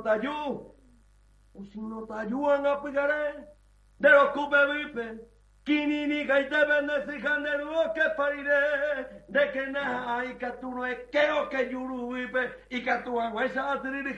tallú, o si no te ayudan a pegaré, de los cupes vipe, Kinini gaiteben de Sijaneru que pariré, de que nada y que tú no es que o que yuru vipe, y que tú agüesa a